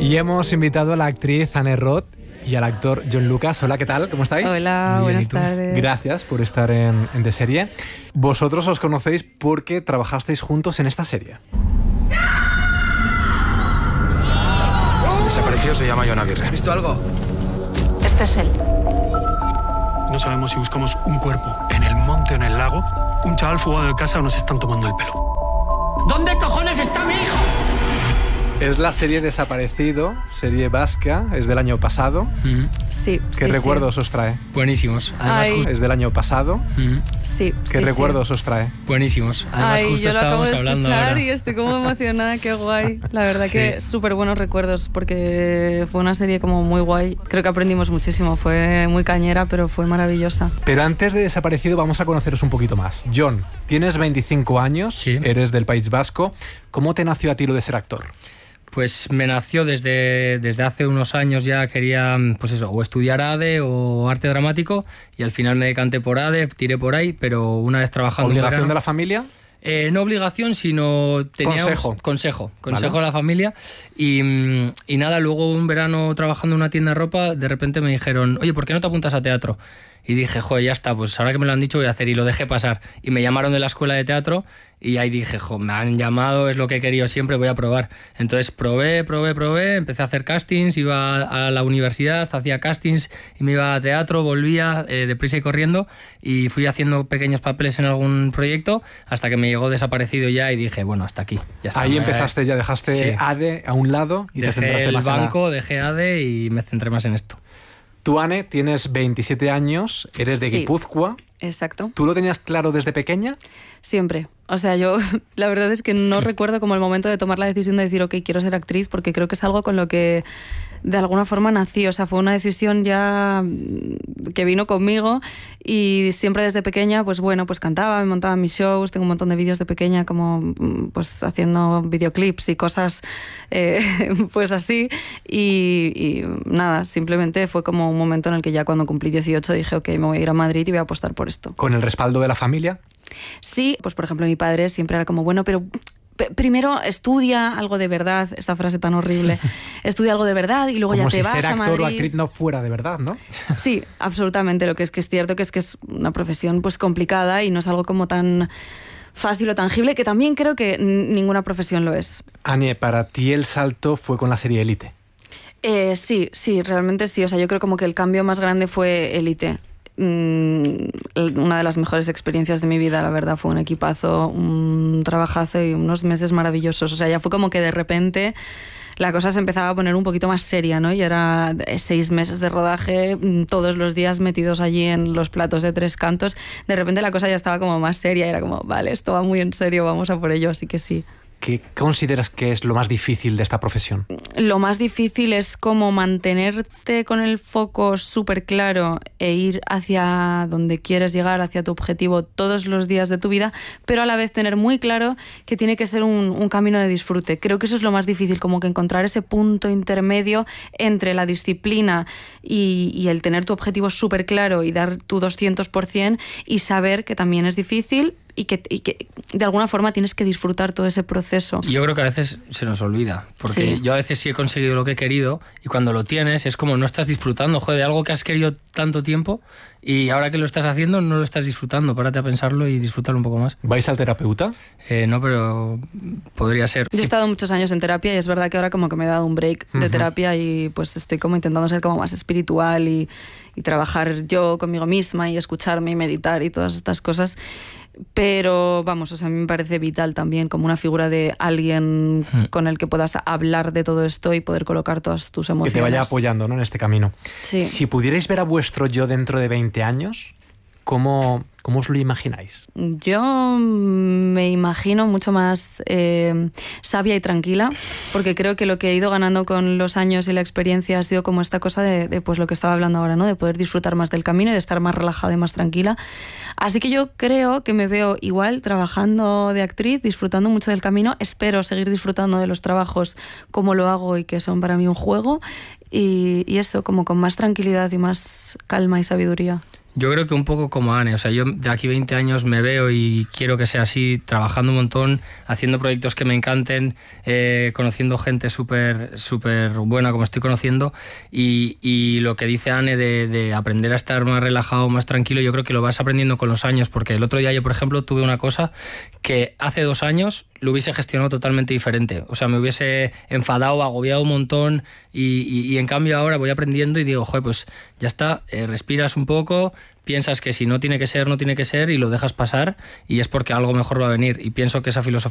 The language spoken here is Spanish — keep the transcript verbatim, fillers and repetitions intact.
Y hemos invitado a la actriz Anne Roth y al actor John Lucas. Hola, ¿qué tal? ¿Cómo estáis? Hola, Muy buenas tardes. Gracias por estar en, en The Serie. Vosotros os conocéis porque trabajasteis juntos en esta serie. Desaparecido, se llama John Aguirre. ¿Has visto algo? Este es él. No sabemos si buscamos un cuerpo en el monte o en el lago, un chaval fugado de casa o nos están tomando el pelo. ¿Dónde cojones está mi hijo? Es la serie Desaparecido, serie vasca, es del año pasado. Mm. Sí, ¿Qué sí, recuerdos sí. os trae? Buenísimos. Además, Ay. Es del año pasado. mm. Sí, ¿Qué sí, recuerdos sí. os trae? Buenísimos. Además, Ay, justo yo lo acabo estábamos de hablando escuchar ahora. y estoy como emocionada, qué guay. La verdad Sí. que súper buenos recuerdos porque fue una serie como muy guay. Creo que aprendimos muchísimo, fue muy cañera, pero fue maravillosa. Pero antes de Desaparecido vamos a conoceros un poquito más. John, tienes veinticinco años, Sí. eres del País Vasco. ¿Cómo te nació a ti lo de ser actor? Pues me nació desde, desde hace unos años, ya quería, pues eso, o estudiar A D E o arte dramático, y al final me decanté por A D E, tiré por ahí, pero una vez trabajando en ¿Obligación verano- de la familia? Eh, no obligación, sino teníamos Consejo. consejo, consejo Vale. a la familia. Y, mm, y nada, luego un verano trabajando en una tienda de ropa, de repente me dijeron, oye, ¿por qué no te apuntas a teatro? Y dije, joder, ya está, pues ahora que me lo han dicho voy a hacer, y lo dejé pasar. Y me llamaron de la escuela de teatro y ahí dije, joder, me han llamado, es lo que he querido siempre, voy a probar. Entonces probé, probé, probé, empecé a hacer castings, iba a la universidad, hacía castings y me iba a teatro, volvía eh, deprisa y corriendo, y fui haciendo pequeños papeles en algún proyecto hasta que me llegó Desaparecido ya y dije, bueno, hasta aquí. Ya está. Ahí Me- empezaste, ya dejaste Sí. A D E a un lado y te Dejé centraste el más en la... banco, dejé A D E y me centré más en esto. Tú, Anne, tienes veintisiete años, eres de Sí. Guipúzcoa. Exacto, ¿Tú lo tenías claro desde pequeña? siempre. O sea, yo la verdad es que no recuerdo como el momento de tomar la decisión de decir, ok, quiero ser actriz, porque creo que es algo con lo que de alguna forma nací. O sea, fue una decisión ya que vino conmigo y siempre desde pequeña, pues bueno, pues cantaba, me montaba mis shows, tengo un montón de vídeos de pequeña como pues haciendo videoclips y cosas eh, pues así. Y, y nada, simplemente fue como un momento en el que ya cuando cumplí dieciocho dije, ok, me voy a ir a Madrid y voy a apostar por esto. ¿Con el respaldo de la familia? Sí, pues por ejemplo mi padre siempre era como, bueno, pero p- primero estudia algo de verdad, esta frase tan horrible, estudia algo de verdad y luego Como ya si te vas ser a actor Madrid. o actriz no fuera de verdad, ¿no? Sí, absolutamente, lo que es que es cierto que es que es una profesión pues complicada y no es algo como tan fácil o tangible, que también creo que n- ninguna profesión lo es. Anne, para ti el salto fue con la serie Élite. Eh, sí, sí, realmente sí, o sea, yo creo como que el cambio más grande fue Élite. Mm, una de las mejores experiencias de mi vida, la verdad, fue un equipazo, un trabajazo y unos meses maravillosos. O sea, ya fue como que de repente la cosa se empezaba a poner un poquito más seria, ¿no? Y era seis meses de rodaje, todos los días metidos allí en los platos de Tres Cantos. De repente la cosa ya estaba como más seria, era como, vale, esto va muy en serio, vamos a por ello, así que sí. ¿Qué consideras que es lo más difícil de esta profesión? Lo más difícil es como mantenerte con el foco súper claro e ir hacia donde quieres llegar, hacia tu objetivo todos los días de tu vida, pero a la vez tener muy claro que tiene que ser un, un camino de disfrute. Creo que eso es lo más difícil, como que encontrar ese punto intermedio entre la disciplina y, y el tener tu objetivo súper claro y dar tu doscientos por ciento y saber que también es difícil, y que, y que de alguna forma tienes que disfrutar todo ese proceso. Yo creo que a veces se nos olvida, porque Sí. yo a veces sí he conseguido lo que he querido y cuando lo tienes es como no estás disfrutando, joder, de algo que has querido tanto tiempo y ahora que lo estás haciendo no lo estás disfrutando. Párate a pensarlo y disfrútalo un poco más. ¿Vais al terapeuta? Eh, no, pero podría ser. Yo he Sí. estado muchos años en terapia y es verdad que ahora como que me he dado un break de Ujú. terapia y pues estoy como intentando ser como más espiritual y, y trabajar yo conmigo misma y escucharme y meditar y todas estas cosas. Pero vamos, o sea, a mí me parece vital también como una figura de alguien Hmm. con el que puedas hablar de todo esto y poder colocar todas tus Que emociones. te vaya apoyando, ¿no?, en este camino. Sí. Si pudierais ver a vuestro yo dentro de veinte años, ¿cómo, cómo os lo imagináis? Yo me imagino mucho más eh, sabia y tranquila, porque creo que lo que he ido ganando con los años y la experiencia ha sido como esta cosa de, de pues lo que estaba hablando ahora, ¿no? De poder disfrutar más del camino y de estar más relajada y más tranquila. Así que yo creo que me veo igual trabajando de actriz, disfrutando mucho del camino. Espero seguir disfrutando de los trabajos como lo hago y que son para mí un juego. Y, y eso, como con más tranquilidad y más calma y sabiduría. Yo creo que un poco como Anne, o sea, yo de aquí veinte años me veo y quiero que sea así, trabajando un montón, haciendo proyectos que me encanten, eh, conociendo gente súper súper buena como estoy conociendo, y, y lo que dice Anne de, de aprender a estar más relajado, más tranquilo, yo creo que lo vas aprendiendo con los años, porque el otro día yo, por ejemplo, tuve una cosa que hace dos años lo hubiese gestionado totalmente diferente, o sea, me hubiese enfadado, agobiado un montón, y, y, y en cambio ahora voy aprendiendo y digo, joder, pues ya está, eh, respiras un poco, piensas que si no tiene que ser, no tiene que ser, y lo dejas pasar, y es porque algo mejor va a venir, y pienso que esa filosofía